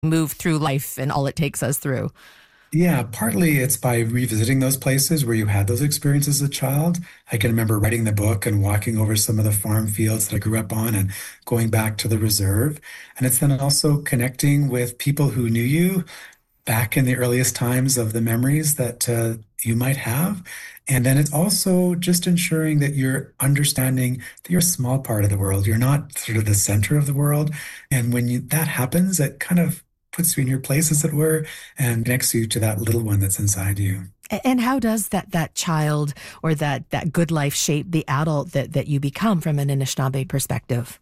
move through life and all it takes us through. Yeah, partly it's by revisiting those places where you had those experiences as a child. I can remember writing the book and walking over some of the farm fields that I grew up on and going back to the reserve. And it's then also connecting with people who knew you back in the earliest times of the memories that you might have. And then it's also just ensuring that you're understanding that you're a small part of the world. You're not sort of the center of the world. And when that happens, it kind of puts you in your place, as it were, and connects you to that little one that's inside you. And how does that child or that good life shape the adult that you become from an Anishinaabe perspective?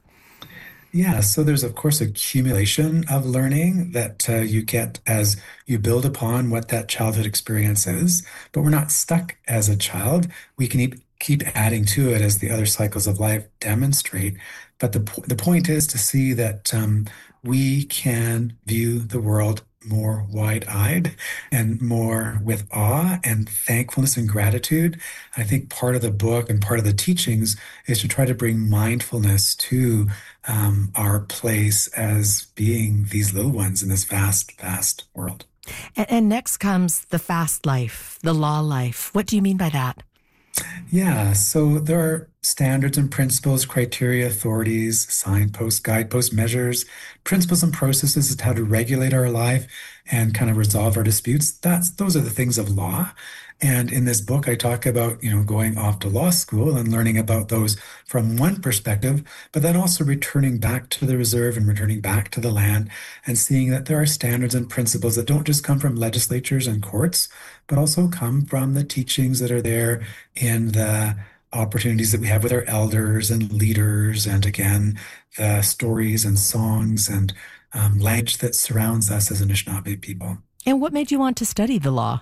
Yeah, so there's, of course, accumulation of learning that you get as you build upon what that childhood experience is. But we're not stuck as a child. We can keep adding to it as the other cycles of life demonstrate. But the point is to see that we can view the world more wide-eyed and more with awe and thankfulness and gratitude. I think part of the book and part of the teachings is to try to bring mindfulness to our place as being these little ones in this vast, vast world. And next comes the fast life, the law life. What do you mean by that? Yeah, so there are standards and principles, criteria, authorities, signposts, guideposts, measures, principles and processes as to how to regulate our life and kind of resolve our disputes. Those are the things of law. And in this book, I talk about, going off to law school and learning about those from one perspective, but then also returning back to the reserve and returning back to the land and seeing that there are standards and principles that don't just come from legislatures and courts, but also come from the teachings that are there in the opportunities that we have with our elders and leaders, and again, the stories and songs and language that surrounds us as Anishinaabe people. And what made you want to study the law?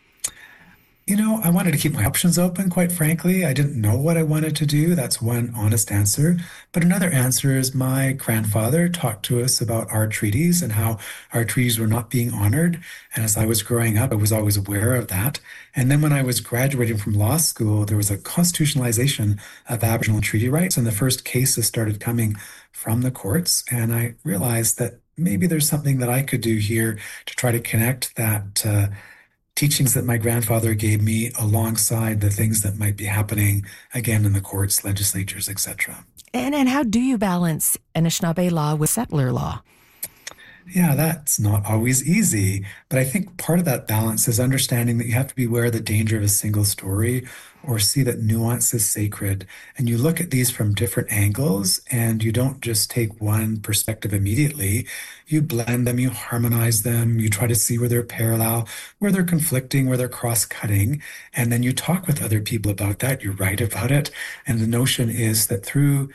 I wanted to keep my options open, quite frankly. I didn't know what I wanted to do. That's one honest answer. But another answer is my grandfather talked to us about our treaties and how our treaties were not being honored. And as I was growing up, I was always aware of that. And then when I was graduating from law school, there was a constitutionalization of Aboriginal treaty rights, and the first cases started coming from the courts. And I realized that maybe there's something that I could do here to try to connect that teachings that my grandfather gave me alongside the things that might be happening again in the courts, legislatures, etc. And how do you balance Anishinaabe law with settler law? Yeah, that's not always easy, but I think part of that balance is understanding that you have to be aware of the danger of a single story or see that nuance is sacred. And you look at these from different angles and you don't just take one perspective immediately. You blend them, you harmonize them, you try to see where they're parallel, where they're conflicting, where they're cross-cutting, and then you talk with other people about that. You write about it. And the notion is that through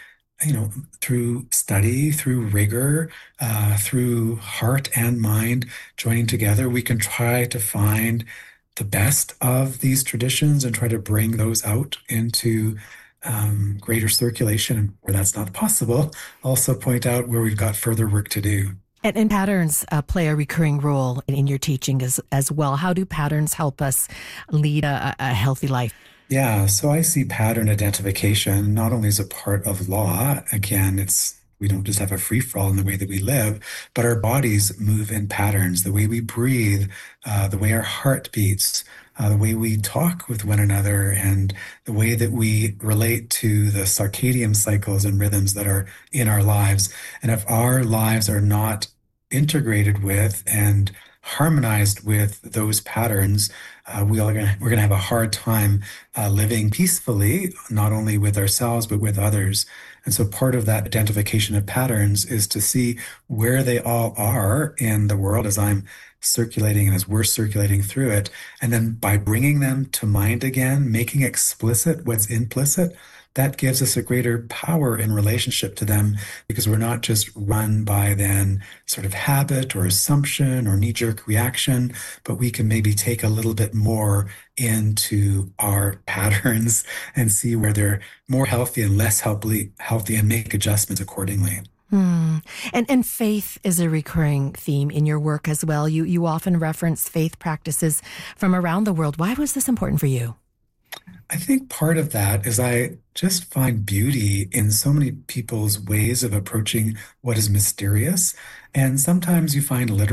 study, through rigor, through heart and mind joining together, we can try to find the best of these traditions and try to bring those out into greater circulation. And where that's not possible, also point out where we've got further work to do. And patterns play a recurring role in your teaching as well. How do patterns help us lead a healthy life? Yeah, so I see pattern identification not only as a part of law. Again, we don't just have a free-for-all in the way that we live, but our bodies move in patterns, the way we breathe, the way our heart beats, the way we talk with one another, and the way that we relate to the circadian cycles and rhythms that are in our lives. And if our lives are not integrated with and harmonized with those patterns, we're going to have a hard time living peacefully, not only with ourselves, but with others. And so part of that identification of patterns is to see where they all are in the world as I'm circulating and as we're circulating through it. And then by bringing them to mind again, making explicit what's implicit, that gives us a greater power in relationship to them, because we're not just run by then sort of habit or assumption or knee-jerk reaction, but we can maybe take a little bit more into our patterns and see where they're more healthy and less healthy and make adjustments accordingly. And faith is a recurring theme in your work as well. You often reference faith practices from around the world. Why was this important for you? I think part of that is I just find beauty in so many people's ways of approaching what is mysterious. And sometimes you find literal